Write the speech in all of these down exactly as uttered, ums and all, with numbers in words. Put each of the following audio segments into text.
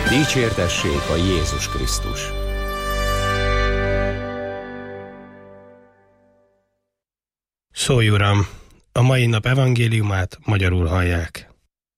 Dicsértessék a Jézus Krisztus! Szólj, Uram! A mai nap evangéliumát magyarul hallják.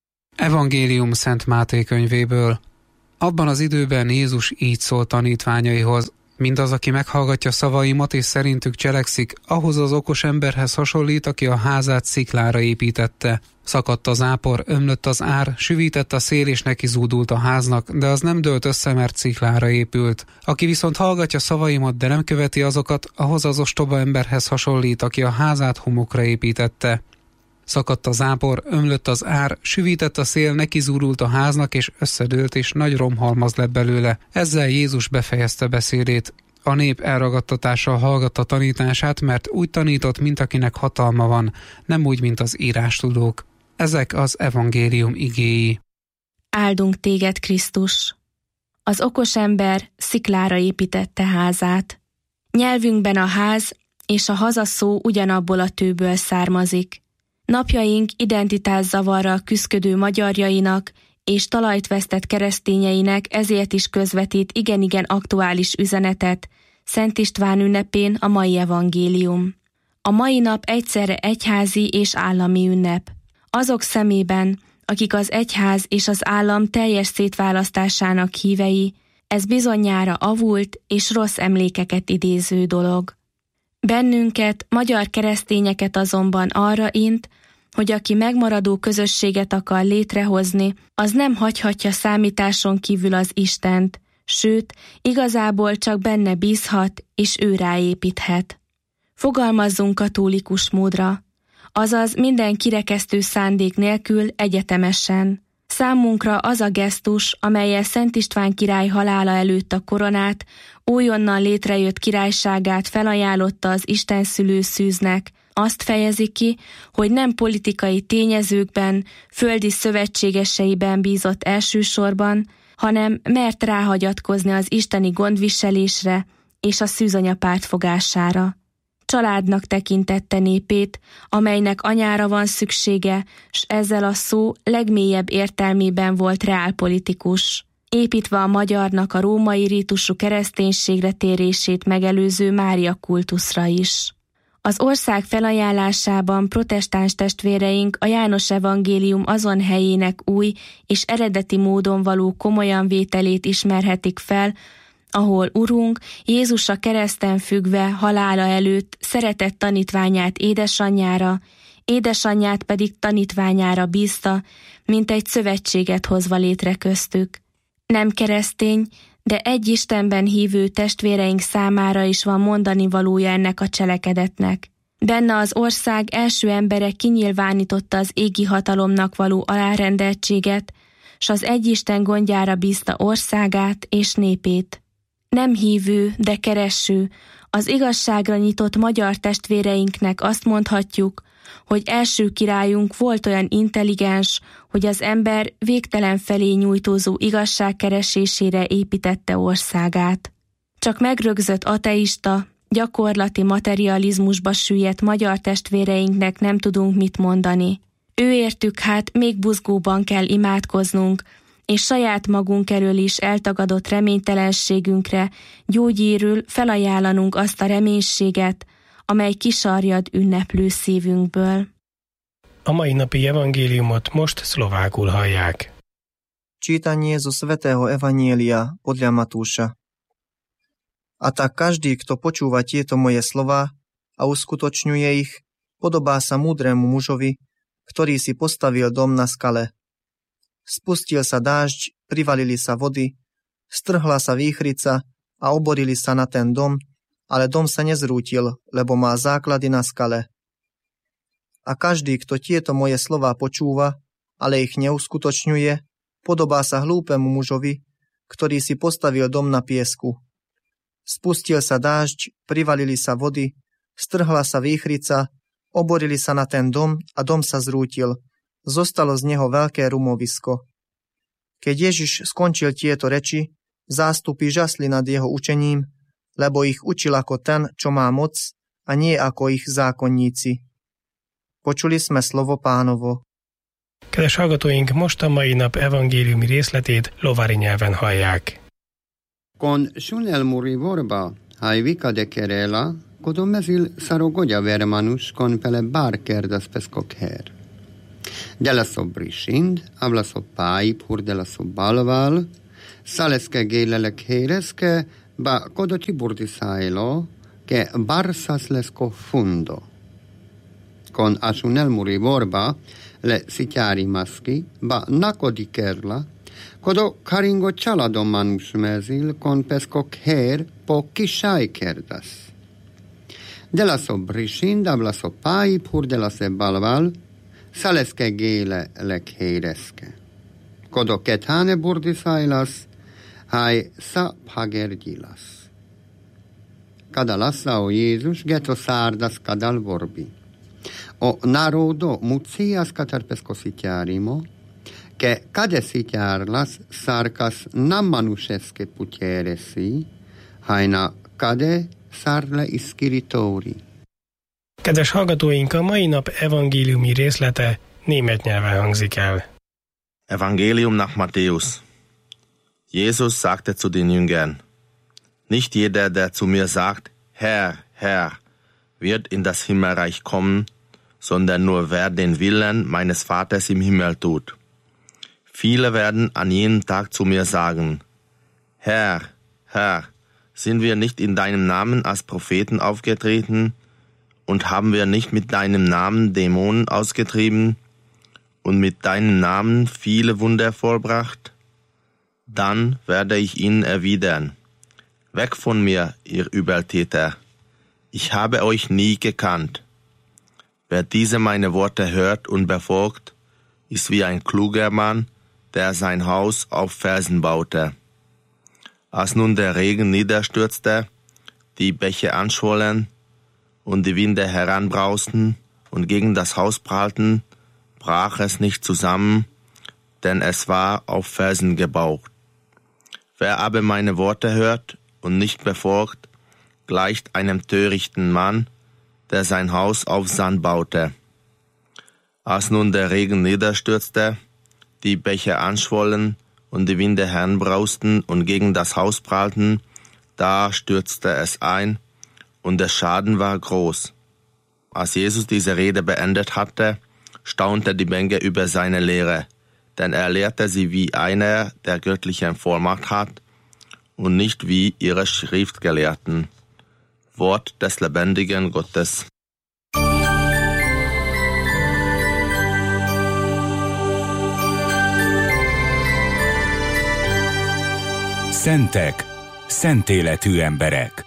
Evangélium Szent Máté könyvéből. Abban az időben Jézus így szólt tanítványaihoz: mindaz, aki meghallgatja szavaimat és szerintük cselekszik, ahhoz az okos emberhez hasonlít, aki a házát sziklára építette. Szakadt az ápor, ömlött az ár, süvített a szél és neki zúdult a háznak, de az nem dőlt össze, mert sziklára épült. Aki viszont hallgatja szavaimat, de nem követi azokat, ahhoz az ostoba emberhez hasonlít, aki a házát homokra építette. Szakadt az ápor, ömlött az ár, süvített a szél, neki zúdult a háznak, és összedőlt, és nagy romhalmaz lett belőle. Ezzel Jézus befejezte beszédét. A nép elragadtatással hallgatta tanítását, mert úgy tanított, mint akinek hatalma van, nem úgy, mint az írástudók. Ezek az evangélium igéi. Áldunk téged, Krisztus! Az okos ember sziklára építette házát. Nyelvünkben a ház és a haza szó ugyanabból a tőből származik. Napjaink identitászavarral küszködő magyarjainak és talajt vesztett keresztényeinek ezért is közvetít igen-igen aktuális üzenetet Szent István ünnepén a mai evangélium. A mai nap egyszerre egyházi és állami ünnep. Azok szemében, akik az egyház és az állam teljes szétválasztásának hívei, ez bizonnyára avult és rossz emlékeket idéző dolog. Bennünket, magyar keresztényeket azonban arra int, hogy aki megmaradó közösséget akar létrehozni, az nem hagyhatja számításon kívül az Istent, sőt, igazából csak benne bízhat, és ő ráépíthet. Fogalmazzunk katolikus módra, azaz minden kirekesztő szándék nélkül egyetemesen. Számunkra az a gesztus, amellyel Szent István király halála előtt a koronát, újonnan létrejött királyságát felajánlotta az istenszülő szűznek, azt fejezi ki, hogy nem politikai tényezőkben, földi szövetségeseiben bízott elsősorban, hanem mert ráhagyatkozni az isteni gondviselésre és a szűzanya pártfogására. Családnak tekintette népét, amelynek anyára van szüksége, s ezzel a szó legmélyebb értelmében volt reálpolitikus, építve a magyarnak a római rítusú kereszténységre térését megelőző Mária kultuszra is. Az ország felajánlásában protestáns testvéreink a János evangélium azon helyének új és eredeti módon való komolyan vételét ismerhetik fel, ahol Urunk Jézus a kereszten függve halála előtt szeretett tanítványát édesanyjára, édesanyját pedig tanítványára bízta, mint egy szövetséget hozva létre köztük. Nem keresztény, de egy Istenben hívő testvéreink számára is van mondani valója ennek a cselekedetnek. Benne az ország első embere kinyilvánította az égi hatalomnak való alárendeltséget, s az egy Isten gondjára bízta országát és népét. Nem hívő, de kereső, az igazságra nyitott magyar testvéreinknek azt mondhatjuk, hogy első királyunk volt olyan intelligens, hogy az ember végtelen felé nyújtózó igazság keresésére építette országát. Csak megrögzött ateista, gyakorlati materializmusba süllyedt magyar testvéreinknek nem tudunk mit mondani. Ő értük hát még buzgóban kell imádkoznunk, és saját magunk elől is eltagadott reménytelenségünkre gyógyírül felajánlanunk azt a reménységet, amely kisarjad ünneplő szívünkből. A mai napi evangéliumot most szlovákul hallják. Čítanie zo svätého Evanielia podľa Matúša. A tak každý, kto počúva tieto moje slová a uskutočňuje ich, podobá sa múdremu mužovi, ktorý si postavil dom na skale. Spustil sa dážď, privalili sa vody, strhla sa výchrica a oborili sa na ten dom, ale dom sa nezrútil, lebo má základy na skale. A každý, kto tieto moje slová počúva, ale ich neuskutočňuje, podobá sa hlúpemu mužovi, ktorý si postavil dom na piesku. Spustil sa dážď, privalili sa vody, strhla sa výchrica, oborili sa na ten dom a dom sa zrútil. Zostalo z neho veľké rumovisko. Keď Ježiš skončil tieto reči, zástupy žasli nad jeho učením, lebo ich učil ako ten, čo má moc, a nie ako ich zákonníci. Počuli sme slovo Pánovo. Kedves hallgatóink, most a mai nap evangéliumi részletét lovári nyelven hallják. Con sunel muri vorba, hai vika de kerela, kodom mezil sarogoja vermanus con pele barker das pescocher. De la sobrisind, habla so pai pur de la sobalval, saleske gelelek heireske, ba kodoti burdisailo, que barsas lesco fundo. Con asunel muri vorba, le sitiari maschi, ba nakodi kerla, kodo karingo csalado manus mezil, con pescok her po kisai kerdas. De la sobrisind, habla so pai pur de la sebalval, saleske gele lek heireske. Kodo ketane burdisailas, hai sa pagergilas. Kada lassao Jézus, geto sardas kadal vorbi. O narodo mucias katar pescositiarimo, che cade sitiarlas sarkas nammanusesket putieresi, haina cade sarle iskiritori. Kedves hallgatóink, a mai nap evangéliumi részlete német nyelven hangzik el. Evangelium nach Matthäus. Jesus sagte zu den Jüngern: Nicht jeder, der zu mir sagt, Herr, Herr, wird in das Himmelreich kommen, sondern nur wer den Willen meines Vaters im Himmel tut. Viele werden an jenem Tag zu mir sagen: Herr, Herr, sind wir nicht in deinem Namen als Propheten aufgetreten und haben wir nicht mit deinem Namen Dämonen ausgetrieben und mit deinem Namen viele Wunder vollbracht? Dann werde ich ihnen erwidern: Weg von mir, ihr Übeltäter, ich habe euch nie gekannt. Wer diese meine Worte hört und befolgt, ist wie ein kluger Mann, der sein Haus auf Felsen baute. Als nun der Regen niederstürzte, die Bäche anschwollen und die Winde heranbrausten und gegen das Haus prallten, brach es nicht zusammen, denn es war auf Felsen gebaut. Wer aber meine Worte hört und nicht befolgt, gleicht einem törichten Mann, der sein Haus auf Sand baute. Als nun der Regen niederstürzte, die Bäche anschwollen und die Winde heranbrausten und gegen das Haus prallten, da stürzte es ein und der Schaden war groß. Als Jesus diese Rede beendet hatte, staunte die Menge über seine Lehre, denn er lehrte sie wie einer, der göttliche Vollmacht hat, und nicht wie ihre Schriftgelehrten. Wort des lebendigen Gottes. Szentek, szent életű emberek.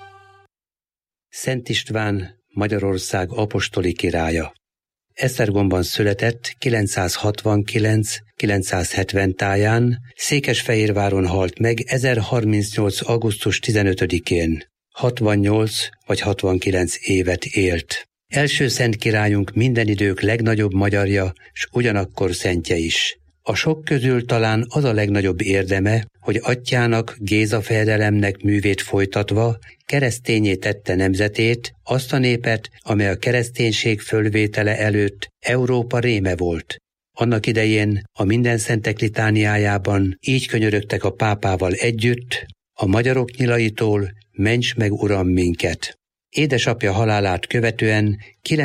Szent István, Magyarország apostoli királya. Esztergomban született kilencszázhatvankilenc kilencszázhetven táján, Székesfehérváron halt meg ezerharmincnyolc augusztus tizenötödikén. hatvannyolc vagy hatvankilenc évet élt. Első szent királyunk minden idők legnagyobb magyarja, s ugyanakkor szentje is. A sok közül talán az a legnagyobb érdeme, hogy atyjának, Géza fejedelemnek művét folytatva kereszténnyé tette nemzetét, azt a népet, amely a kereszténység fölvétele előtt Európa réme volt. Annak idején a Mindenszentek litániájában így könyörögtek a pápával együtt: a magyarok nyilaitól ments meg, Uram, minket! Édesapja halálát követően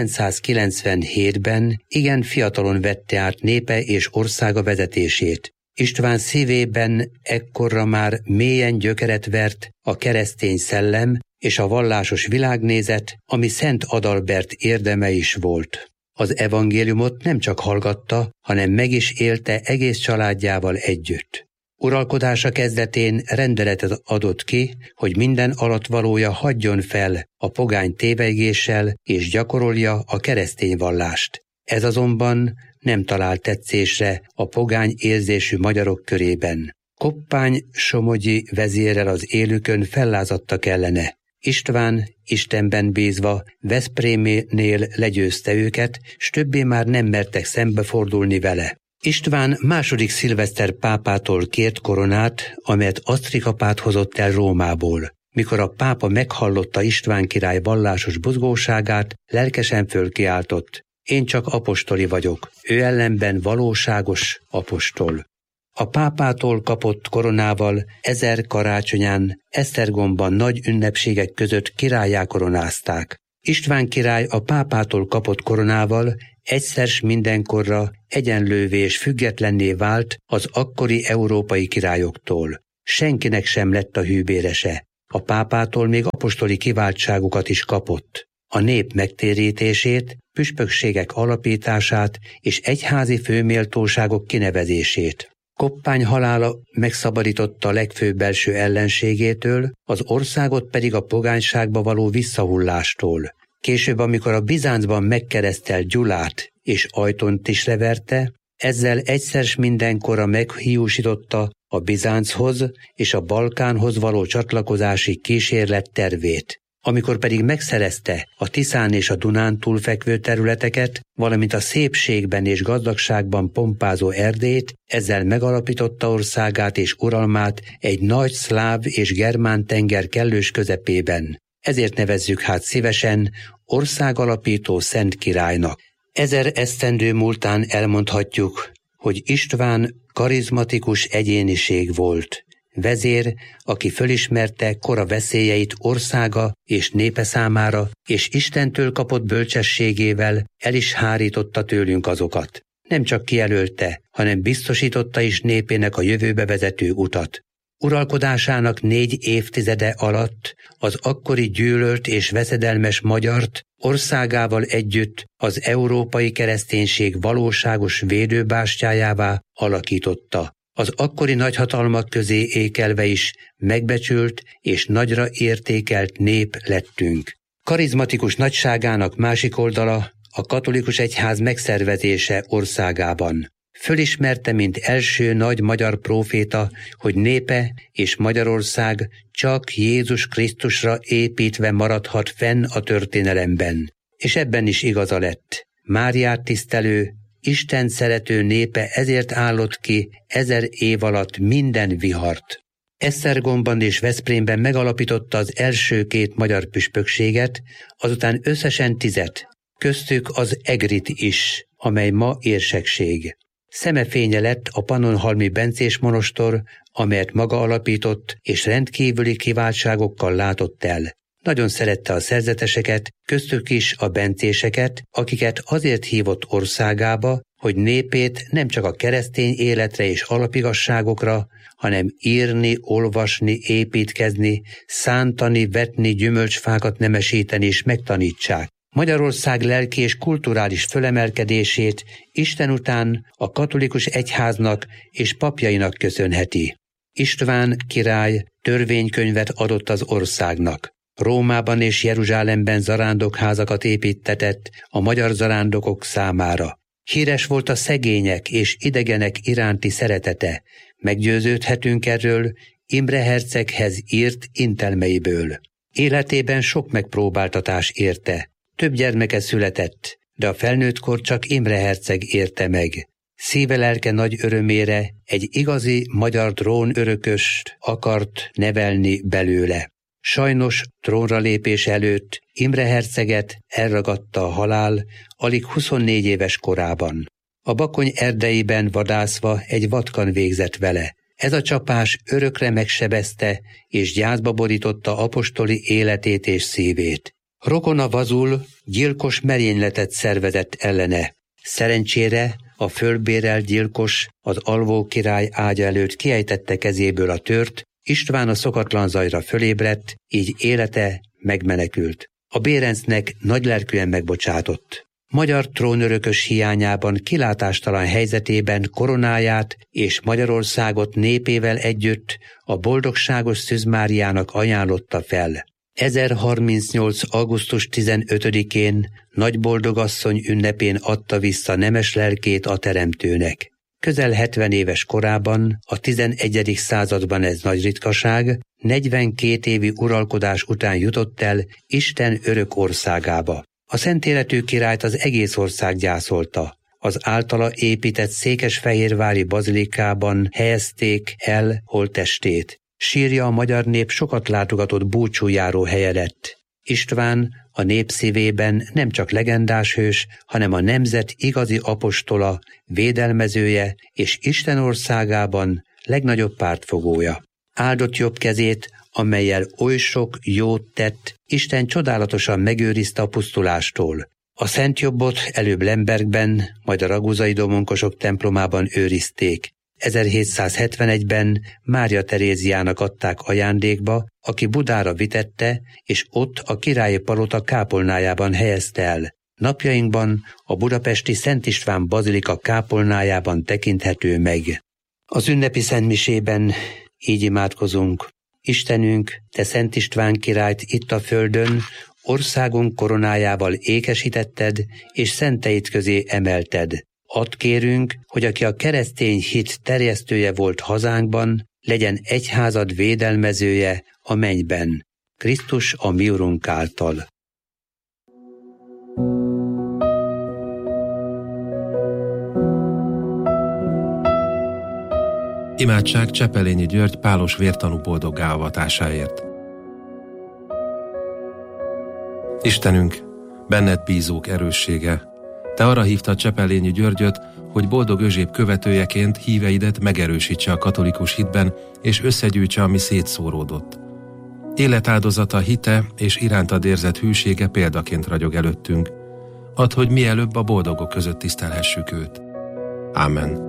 kilencszázkilencvenhétben igen fiatalon vette át népe és országa vezetését. István szívében ekkorra már mélyen gyökeret vert a keresztény szellem és a vallásos világnézet, ami Szent Adalbert érdeme is volt. Az evangéliumot nem csak hallgatta, hanem meg is élte egész családjával együtt. Uralkodása kezdetén rendeletet adott ki, hogy minden alattvalója hagyjon fel a pogány tévegéssel és gyakorolja a keresztény vallást. Ez azonban nem talált tetszésre a pogány érzésű magyarok körében. Koppány-Somogyi vezérrel az élükön fellázadtak ellene. István Istenben bízva Veszprémnél legyőzte őket, s többé már nem mertek szembefordulni vele. István második Szilveszter pápától kért koronát, amelyet Asztrikapát hozott el Rómából. Mikor a pápa meghallotta István király vallásos buzgóságát, lelkesen fölkiáltott: én csak apostoli vagyok, ő ellenben valóságos apostol. A pápától kapott koronával ezer karácsonyán Esztergomban nagy ünnepségek között királlyá koronázták. István király a pápától kapott koronával egyszer s mindenkorra egyenlővé és függetlenné vált az akkori európai királyoktól. Senkinek sem lett a hűbérese. A pápától még apostoli kiváltságokat is kapott. A nép megtérítését, püspökségek alapítását és egyházi főméltóságok kinevezését. Koppány halála megszabadította a legfőbb belső ellenségétől, az országot pedig a pogányságba való visszahullástól. Később, amikor a Bizáncban megkeresztelt Gyulát és Ajtont is leverte, ezzel egyszer s mindenkorra meghiúsította a Bizánchoz és a Balkánhoz való csatlakozási kísérlet tervét. Amikor pedig megszerezte a Tiszán és a Dunán túlfekvő területeket, valamint a szépségben és gazdagságban pompázó Erdélyt, ezzel megalapította országát és uralmát egy nagy szláv és germán tenger kellős közepében. Ezért nevezzük hát szívesen országalapító szent királynak. Ezer esztendő múltán elmondhatjuk, hogy István karizmatikus egyéniség volt. Vezér, aki fölismerte kora veszélyeit országa és népe számára, és Istentől kapott bölcsességével el is hárította tőlünk azokat. Nem csak kijelölte, hanem biztosította is népének a jövőbe vezető utat. Uralkodásának négy évtizede alatt az akkori gyűlölt és veszedelmes magyart országával együtt az európai kereszténység valóságos védőbástyájává alakította. Az akkori nagyhatalmak közé ékelve is megbecsült és nagyra értékelt nép lettünk. Karizmatikus nagyságának másik oldala a katolikus egyház megszervezése országában. Fölismerte, mint első nagy magyar próféta, hogy népe és Magyarország csak Jézus Krisztusra építve maradhat fenn a történelemben. És ebben is igaza lett. Máriát tisztelő, Isten szerető népe ezért állott ki ezer év alatt minden vihart. Esztergomban és Veszprémben megalapította az első két magyar püspökséget, azután összesen tizet, köztük az Egrit is, amely ma érsekség. Szemefénye lett a Pannonhalmi bencés monostor, amelyet maga alapított és rendkívüli kiváltságokkal látott el. Nagyon szerette a szerzeteseket, köztük is a bencéseket, akiket azért hívott országába, hogy népét nem csak a keresztény életre és alapigasságokra, hanem írni, olvasni, építkezni, szántani, vetni, gyümölcsfákat nemesíteni és megtanítsák. Magyarország lelki és kulturális fölemelkedését Isten után a katolikus egyháznak és papjainak köszönheti. István király törvénykönyvet adott az országnak. Rómában és Jeruzsálemben zarándokházakat építtetett a magyar zarándokok számára. Híres volt a szegények és idegenek iránti szeretete. Meggyőződhetünk erről Imre herceghez írt intelmeiből. Életében sok megpróbáltatás érte. Több gyermeke született, de a felnőttkor csak Imre herceg érte meg. Szíve lelke nagy örömére egy igazi magyar trónörököst akart nevelni belőle. Sajnos trónra lépés előtt Imre herceget elragadta a halál alig huszonnégy éves korában. A Bakony erdeiben vadászva egy vatkan végzett vele. Ez a csapás örökre megsebezte és gyászba borította apostoli életét és szívét. Rokona Vazul gyilkos merényletet szervezett ellene. Szerencsére a fölbérelt gyilkos az alvó király ágya előtt kiejtette kezéből a tört, István a szokatlan zajra fölébredt, így élete megmenekült. A Bérencnek nagylelkűen megbocsátott. Magyar trónörökös hiányában kilátástalan helyzetében koronáját és Magyarországot népével együtt a boldogságos Szűz Máriának ajánlotta fel. ezerharmincnyolc. augusztus tizenötödikén Nagyboldogasszony ünnepén adta vissza nemes lelkét a Teremtőnek. Közel hetven éves korában, a tizenegyedik században ez nagy ritkaság, negyvenkét évi uralkodás után jutott el Isten örök országába. A szentéletű királyt az egész ország gyászolta. Az általa épített székesfehérvári bazilikában helyezték el holttestét. Sírja a magyar nép sokat látogatott búcsújáró helye lett. István a nép szívében nem csak legendás hős, hanem a nemzet igazi apostola, védelmezője és Isten országában legnagyobb pártfogója. Áldott jobb kezét, amellyel oly sok jót tett, Isten csodálatosan megőrizte a pusztulástól. A szent jobbot előbb Lembergben, majd a raguzai domonkosok templomában őrizték. ezerhétszázhetvenegyben Mária Teréziának adták ajándékba, aki Budára vitette, és ott a királyi palota kápolnájában helyezte el. Napjainkban a budapesti Szent István bazilika kápolnájában tekinthető meg. Az ünnepi szentmisében így imádkozunk. Istenünk, te Szent István királyt itt a földön, országunk koronájával ékesítetted, és szenteit közé emelted. Add kérünk, hogy aki a keresztény hit terjesztője volt hazánkban, legyen egyházad védelmezője a mennyben. Krisztus a mi Urunk által. Imádság Csepelényi György pálos vértanú boldoggá avatásáért. Istenünk, benned bízók erőssége, te arra hívtad Csepelényi Györgyöt, hogy boldog Özséb követőjeként híveidet megerősítse a katolikus hitben, és összegyűjtse, ami szétszóródott. Életáldozata, hite és irántad érzett hűsége példaként ragyog előttünk. Add, hogy mielőbb a boldogok között tisztelhessük őt. Ámen.